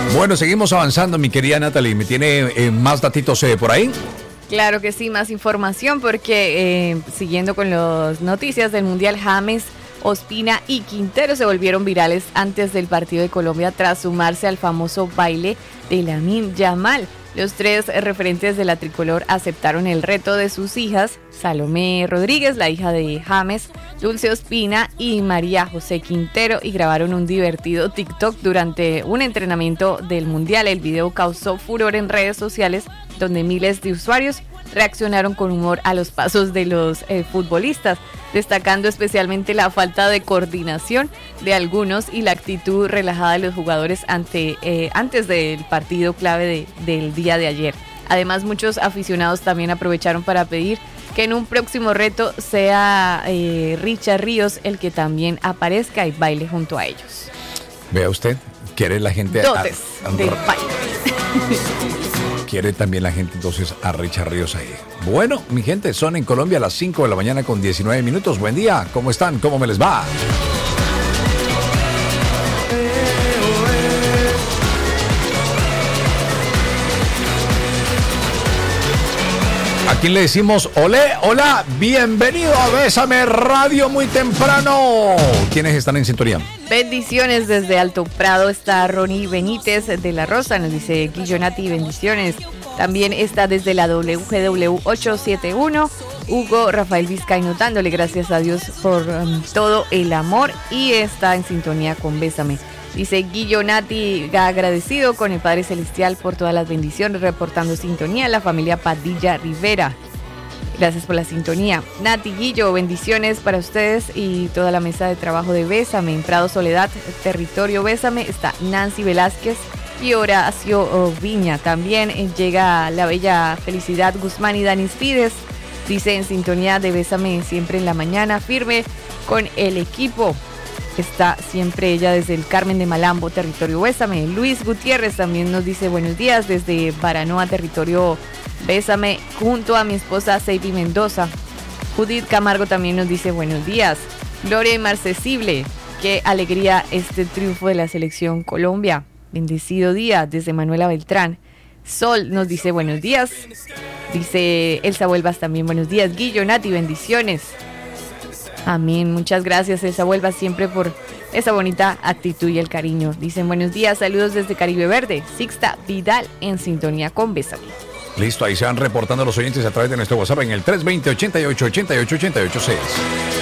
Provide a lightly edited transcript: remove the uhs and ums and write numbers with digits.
Bueno, seguimos avanzando, mi querida Natalie. ¿Me tiene más datitos por ahí? Claro que sí, más información porque siguiendo con las noticias del Mundial, James, Ospina y Quintero se volvieron virales antes del partido de Colombia tras sumarse al famoso baile de Lamine Yamal. Los tres referentes de la tricolor aceptaron el reto de sus hijas, Salomé Rodríguez, la hija de James, Dulce Ospina y María José Quintero, y grabaron un divertido TikTok durante un entrenamiento del Mundial. El video causó furor en redes sociales, donde miles de usuarios reaccionaron con humor a los pasos de los futbolistas, destacando especialmente la falta de coordinación de algunos y la actitud relajada de los jugadores antes del partido clave del día de ayer. Además, muchos aficionados también aprovecharon para pedir que en un próximo reto sea Richard Ríos el que también aparezca y baile junto a ellos. Vea usted, quiere la gente... Dotes del baile. Quiere también la gente entonces a Richard Ríos ahí. Bueno, mi gente, son en Colombia a las 5 de la mañana con 19 minutos. Buen día, ¿cómo están? ¿Cómo me les va? ¿A quién le decimos olé, hola, bienvenido a Bésame Radio muy temprano? ¿Quiénes están en sintonía? Bendiciones desde Alto Prado, está Ronnie Benítez de La Rosa, nos dice Guillonati, bendiciones. También está desde la WGW 871, Hugo Rafael Vizcaíno, dándole gracias a Dios por todo el amor, y está en sintonía con Bésame. Dice Guillonati, agradecido con el Padre Celestial por todas las bendiciones, reportando sintonía, la familia Padilla Rivera. Gracias por la sintonía. Nati, Guillo, bendiciones para ustedes y toda la mesa de trabajo de Bésame. En Prado Soledad, territorio Bésame, está Nancy Velázquez y Horacio Viña. También llega la bella Felicidad Guzmán y Danis Fides. Dice en sintonía de Bésame siempre en la mañana, firme con el equipo. Está siempre ella desde el Carmen de Malambo, territorio Bésame. Luis Gutiérrez también nos dice buenos días desde Baranoa, territorio Bésame, junto a mi esposa Seiby Mendoza. Judith Camargo también nos dice buenos días. Gloria y Marcesible, qué alegría este triunfo de la selección Colombia. Bendecido día desde Manuela Beltrán. Sol nos dice buenos días. Dice Elsa Huelvas también buenos días. Guillo, Nati, bendiciones. Amén, muchas gracias Elsa Huelva siempre por esa bonita actitud y el cariño. Dicen buenos días, saludos desde Caribe Verde. Sixta Vidal en sintonía con Bésame. Listo, ahí se van reportando los oyentes a través de nuestro WhatsApp en el 320-88-88-886.